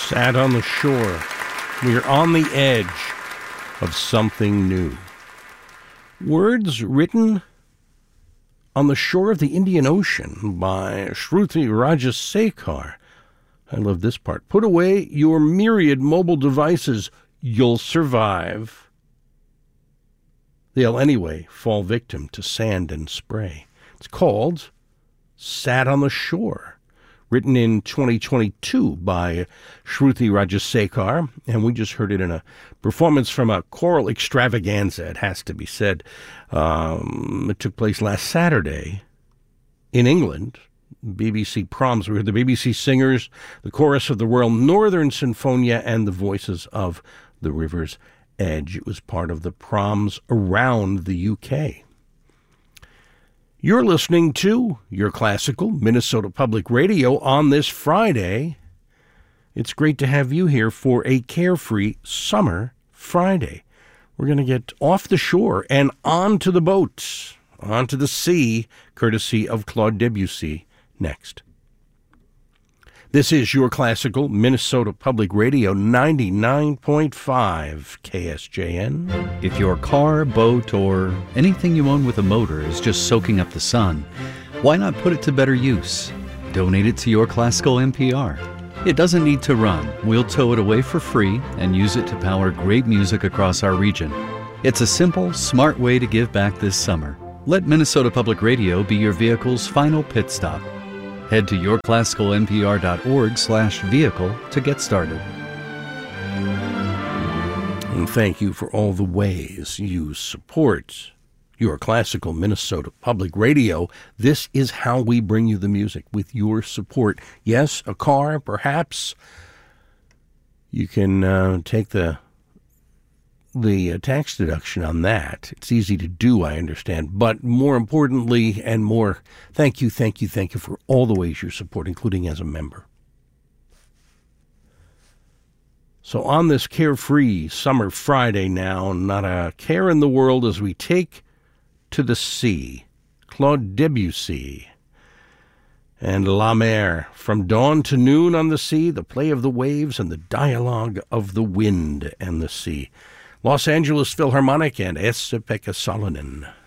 Sat on the shore. We are on the edge of something new. Words written on the shore of the Indian Ocean by Shruti Rajasekar. I love this part. Put away your myriad mobile devices. You'll survive. They'll anyway fall victim to sand and spray. It's called Sat on the Shore. Written in 2022 by Shruti Rajasekar, and we just heard it in a performance from a choral extravaganza, it has to be said. It took place last Saturday in England, BBC Proms. We heard the BBC Singers, the chorus of the Royal Northern Sinfonia, and the voices of the River's Edge. It was part of the Proms around the UK. You're listening to Your Classical Minnesota Public Radio on this Friday. It's great to have you here for a carefree summer Friday. We're going to get off the shore and onto the boats, onto the sea, courtesy of Claude Debussy, next. This is Your Classical Minnesota Public Radio, 99.5 KSJN. If your car, boat, or anything you own with a motor is just soaking up the sun, why not put it to better use? Donate it to Your Classical NPR. It doesn't need to run. We'll tow it away for free and use it to power great music across our region. It's a simple, smart way to give back this summer. Let Minnesota Public Radio be your vehicle's final pit stop. Head to yourclassicalnpr.org/vehicle to get started. And thank you for all the ways you support Your Classical Minnesota Public Radio. This is how we bring you the music, with your support. Yes, a car, perhaps. You can take the tax deduction on that. It's easy to do, I understand. But more importantly and more, thank you for all the ways you support, including as a member. So on this carefree summer Friday now, not a care in the world as we take to the sea. Claude Debussy and La Mer. From dawn to noon on the sea, the play of the waves and the dialogue of the wind and the sea. Los Angeles Philharmonic and Esa-Pekka Salonen.